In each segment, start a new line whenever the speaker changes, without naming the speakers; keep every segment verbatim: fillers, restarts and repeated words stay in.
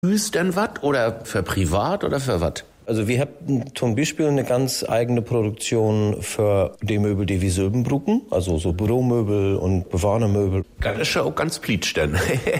Hüs denn wat oder für privat oder für wat?
Also wir haben zum Beispiel eine ganz eigene Produktion für die Möbel, die wir selber brauchen. Also so Büromöbel und Bewohnermöbel.
Das ist ja auch ganz pleatsch denn.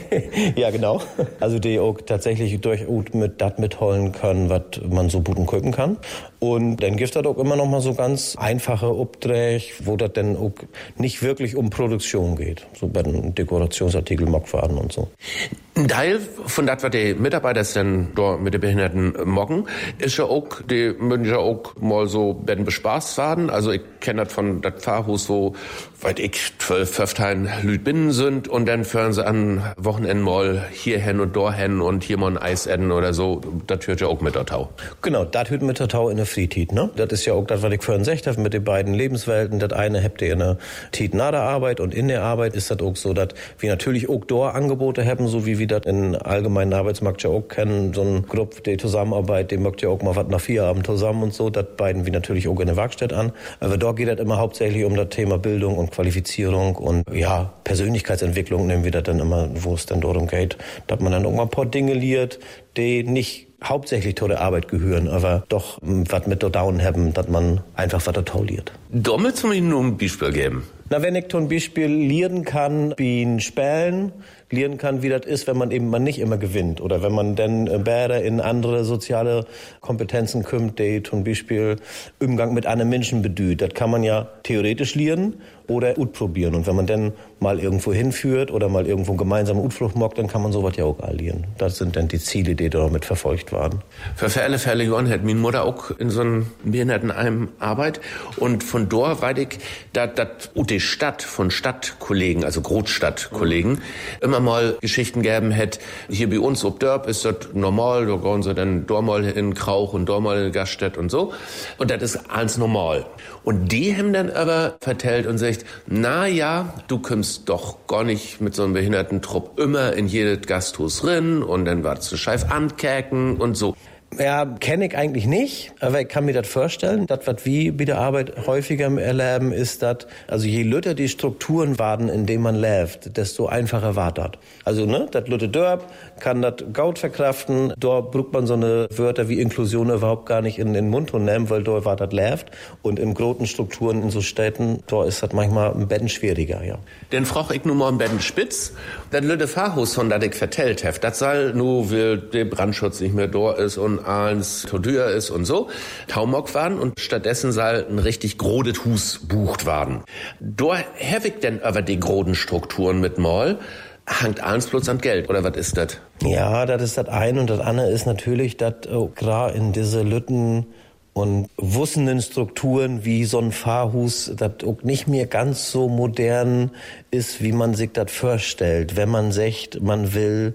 Ja, genau. Also die auch tatsächlich durch mit das mitholen können, was man so gut kaufen kann. Und dann gibt es auch immer noch mal so ganz einfache Aufträge, wo das dann auch nicht wirklich um Produktion geht. So bei den Dekorationsartikeln, Mockfaden und so.
Ein Teil von das, was die Mitarbeiter dann dort mit den Behinderten moggen, ist ja auch, die müssen ja auch mal so werden bespaßt werden. Also ich kenne das von das Pfarrhaus, wo, weit ich, zwölf, fünfzehn Lüd binnen sind und dann führen sie an Wochenenden mal hierhin und dorthin und hier mal ein Eis essen oder so. Das hört ja auch mit der Tau.
Genau, das hört mit der Tau in der Freizeit, ne? Das ist ja auch das, was ich vorhin gesagt habe, mit den beiden Lebenswelten. Das eine habt ihr in der Zeit nach der Arbeit und in der Arbeit ist das auch so, dass wir natürlich auch dort Angebote haben, so wie wir das in allgemeinen Arbeitsmarkt ja auch kennen. So eine Gruppe, die Zusammenarbeit, die mögt ja auch mal was nach vier Abend zusammen und so. Das beiden wir natürlich auch in der Werkstatt an. Aber dort geht das immer hauptsächlich um das Thema Bildung und Qualifizierung und ja, Persönlichkeitsentwicklung nehmen wir das dann immer, wo es dann darum geht, dass man dann auch mal ein paar Dinge lehrt, die nicht hauptsächlich zu der Arbeit gehören, aber doch was mit da down haben, dass man einfach was da tauliert.
Da willst du mir nur ein Beispiel geben.
Na, wenn ich zum Beispiel lernen kann, wie ein Spälen, lernen kann, wie das ist, wenn man eben mal nicht immer gewinnt. Oder wenn man dann Bäder in andere soziale Kompetenzen kommt, die zum Beispiel Umgang mit anderen Menschen bedüht. Das kann man ja theoretisch lernen oder utprobieren. Und wenn man dann mal irgendwo hinführt oder mal irgendwo gemeinsam Utflucht macht, dann kann man sowas ja auch lernen. Das sind dann die Ziele, die damit verfolgt waren.
Für viele Fälle, Johann, hat meine Mutter auch in so einem Behindertenheim Arbeit. Und von dort weiß ich, dass das die Stadt von Stadtkollegen, also Großstadtkollegen, immer mal Geschichten gegeben hat. Hier bei uns ob Dörp ist das normal, da gehen sie dann da mal in Krauch und da mal in Gaststätte und so. Und das ist alles normal. Und die haben dann aber vertellt und sagt, na ja, du kommst doch gar nicht mit so einem Behindertentrupp immer in jedes Gasthaus rein und dann warst du scheif ankäken und so.
Ja, kenne ich eigentlich nicht, aber ich kann mir das vorstellen. Das, was wir bei der Arbeit häufiger erleben, ist, dass, also je lütter die Strukturen waren, in denen man lebt, desto einfacher war das. Also, ne, das lütte Dörp kann das Gaut verkraften. Dort braucht man so eine Wörter wie Inklusion überhaupt gar nicht in den Mund nehmen, weil dort war das lebt. Und in großen Strukturen in so Städten, dort ist das manchmal ein bisschen schwieriger, ja.
Denn frage ich nur mal ein bisschen spitz. Das lütte Pfarrhaus, von das ich vertellt habe, das soll nur, weil der Brandschutz nicht mehr da ist und eins zu teuer ist und so, Taumock waren und stattdessen soll ein richtig grodes Hus bucht waren. Da habe ich denn aber die groden Strukturen mit mal, hangt eins bloß an Geld, oder was ist das?
Ja, das ist das eine und das andere ist natürlich, dass oh, gerade in diese Lütten und wussenden Strukturen wie so ein Pfarrhus, das auch nicht mehr ganz so modern ist, wie man sich das vorstellt. Wenn man sagt, man will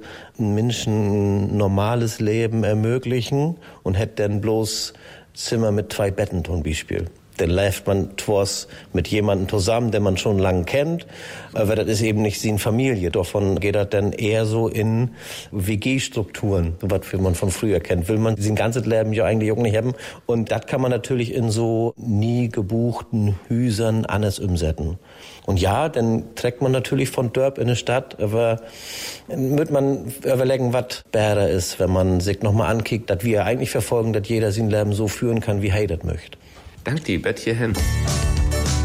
Menschen ein normales Leben ermöglichen und hätte dann bloß Zimmer mit zwei Betten zum Beispiel. Dann läuft man twas mit jemandem zusammen, den man schon lange kennt. Aber das ist eben nicht seine Familie. Davon geht das dann eher so in W G-Strukturen, was man von früher kennt. Will man sein ganzes Leben ja eigentlich auch nicht haben. Und das kann man natürlich in so nie gebuchten Hüsern anders umsetzen. Und ja, dann trägt man natürlich von Dörp in eine Stadt, aber wird man überlegen, was besser ist, wenn man sich nochmal ankickt, dass wir eigentlich verfolgen, dass jeder sein Leben so führen kann, wie er das möchte.
Danke dir, Bett hierhin.